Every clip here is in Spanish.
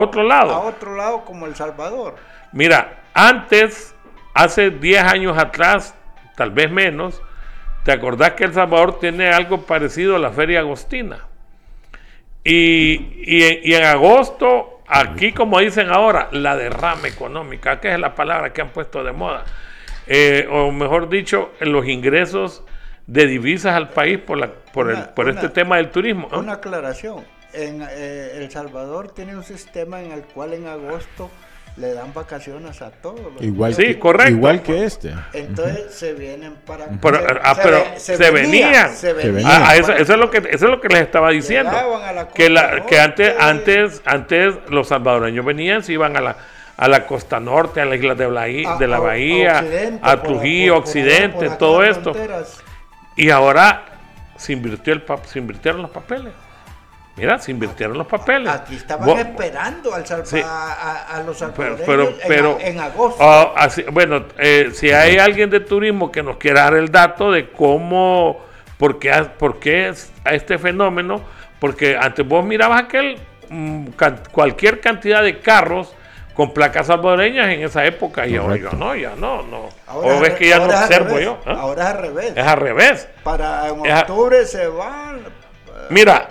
lado. A otro lado como El Salvador. Mira, antes, hace 10 años atrás, tal vez menos, ¿te acordás que El Salvador tiene algo parecido a la Feria Agostina? Y en agosto, aquí como dicen ahora, la derrama económica, que es la palabra que han puesto de moda, o mejor dicho, los ingresos de divisas al país por este tema del turismo. Una aclaración, en El Salvador tiene un sistema en el cual en agosto le dan vacaciones a todos los igual sí, que, correcto. Igual que este. Entonces se vienen para pero se venían. Eso es lo que les estaba diciendo. Que antes los salvadoreños venían, se iban a la costa norte, a las islas de la bahía, a Trujillo, Occidente, todo esto. Y ahora se invirtieron los papeles. Mira, se invirtieron los papeles. Aquí estaban esperando a los salvadoreños en agosto. Si hay alguien de turismo que nos quiera dar el dato de por qué es a este fenómeno, porque antes vos mirabas cualquier cantidad de carros con placas salvadoreñas en esa época, y ahora ya no. Ahora, o es que ya no observo yo. Ahora es al revés. Es al revés. En octubre se van. Mira,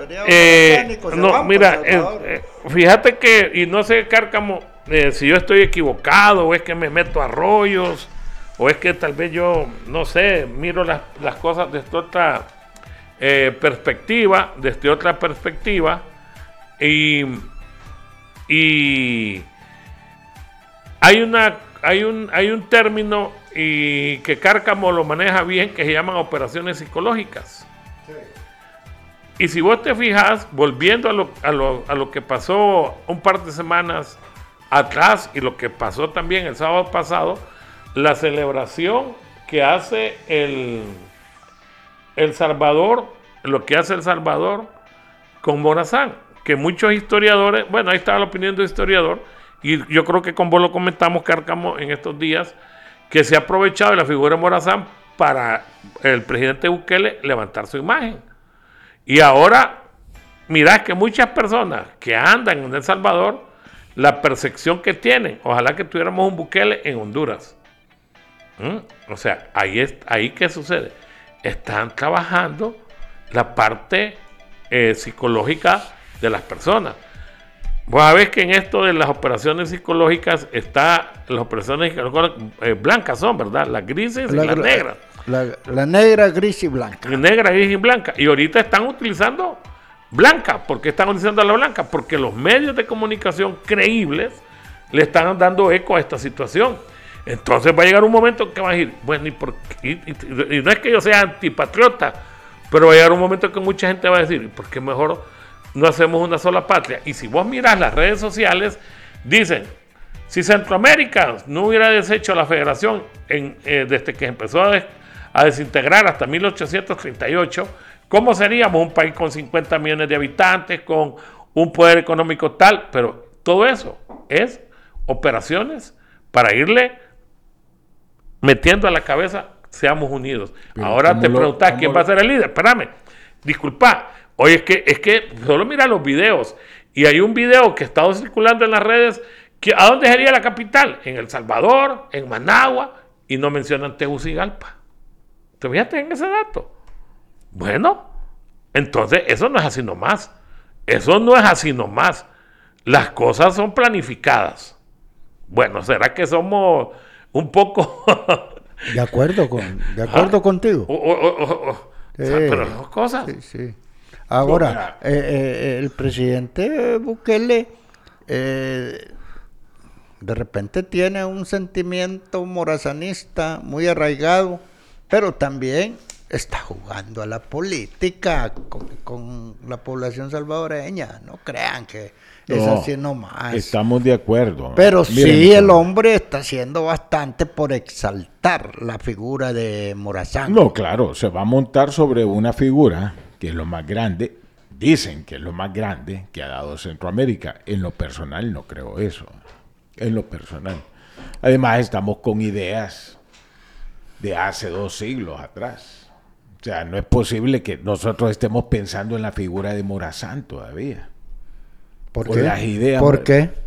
fíjate que, y no sé, Cárcamo, si yo estoy equivocado, o es que me meto a rollos, o es que tal vez yo, no sé, miro las cosas desde otra perspectiva, y hay un término y que Cárcamo lo maneja bien, que se llaman operaciones psicológicas. Sí. Y si vos te fijas, volviendo a lo que pasó un par de semanas atrás y lo que pasó también el sábado pasado, la celebración que hace El Salvador, lo que hace El Salvador con Morazán, que muchos historiadores, bueno, ahí estaba la opinión de un historiador, y yo creo que con vos lo comentamos, Cárcamo, en estos días, que se ha aprovechado de la figura de Morazán para el presidente Bukele levantar su imagen. Y ahora, mirá que muchas personas que andan en El Salvador, la percepción que tienen, ojalá que tuviéramos un Bukele en Honduras. O sea, ahí ¿qué sucede? Están trabajando la parte psicológica de las personas. Vos sabés que en esto de las operaciones psicológicas las operaciones blancas son, ¿verdad? Las grises y las negras. La negra, gris y blanca. Negra, gris y blanca. Y ahorita están utilizando blanca. ¿Por qué están utilizando la blanca? Porque los medios de comunicación creíbles le están dando eco a esta situación. Entonces va a llegar un momento que va a decir, bueno, y no es que yo sea antipatriota, pero va a llegar un momento que mucha gente va a decir, ¿por qué mejor no hacemos una sola patria? Y si vos mirás las redes sociales, dicen, si Centroamérica no hubiera deshecho la federación desde que empezó a desintegrar hasta 1838, ¿cómo seríamos un país con 50 millones de habitantes, con un poder económico tal? Pero todo eso es operaciones para irle metiendo a la cabeza, seamos unidos. Pero ahora te preguntás, ¿quién va a ser el líder? Espérame, disculpa. Oye, es que solo mira los videos. Y hay un video que ha estado circulando en las redes. ¿A dónde sería la capital? En El Salvador, en Managua, y no mencionan Tegucigalpa. ¿Te fijaste en ese dato? Bueno, entonces eso no es así nomás. Las cosas son planificadas. Bueno, ¿será que somos un poco de acuerdo contigo? Pero las cosas. Sí. Ahora, el presidente Bukele de repente tiene un sentimiento morazanista muy arraigado, pero también está jugando a la política con la población salvadoreña. No crean que es así nomás. Estamos de acuerdo. Pero sí, el hombre está haciendo bastante por exaltar la figura de Morazán. No, claro, se va a montar sobre una figura que es lo más grande, dicen que es lo más grande que ha dado Centroamérica. En lo personal no creo eso, en lo personal. Además estamos con ideas de hace 2 siglos atrás. O sea, no es posible que nosotros estemos pensando en la figura de Morazán todavía. ¿Por qué? Las ideas, ¿Por qué?